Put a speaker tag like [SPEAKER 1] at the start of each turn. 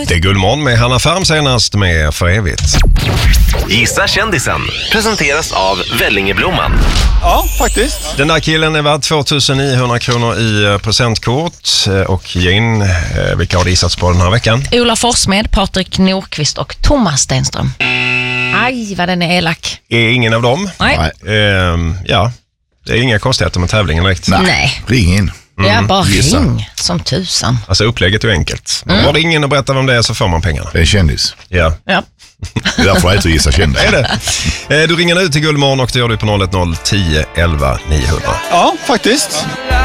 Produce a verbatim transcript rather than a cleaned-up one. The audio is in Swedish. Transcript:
[SPEAKER 1] Det är Gullmorgon med Hanna Färm senast med För evigt.
[SPEAKER 2] Gissa kändisen presenteras av Vellingeblomman.
[SPEAKER 3] Ja, faktiskt.
[SPEAKER 1] Den där killen är värd tvåtusen niohundra i presentkort. Och Jane, vilka har det gissats på den här veckan?
[SPEAKER 4] Ola Forsmed, Patrik Nordqvist och Thomas Stenström. Aj, vad den är elak.
[SPEAKER 1] Är ingen av dem?
[SPEAKER 4] Nej.
[SPEAKER 1] Ehm, ja, det är inga konstigheter med tävlingen direkt.
[SPEAKER 5] Nej,
[SPEAKER 4] Nej.
[SPEAKER 5] ring in.
[SPEAKER 4] Mm. Ja, bara
[SPEAKER 5] Gissa.
[SPEAKER 4] ring som tusan.
[SPEAKER 1] Alltså upplägget är enkelt. Mm. Bara ring in och berätta vem det är så får man pengarna.
[SPEAKER 5] Det är kändis.
[SPEAKER 1] Ja.
[SPEAKER 4] Ja.
[SPEAKER 5] Det är därför jag heter Gissa kändis.
[SPEAKER 1] Är det? Du ringer nu till Gullmorgon och det gör du på noll ett noll tio elva niohundra.
[SPEAKER 3] Ja, faktiskt.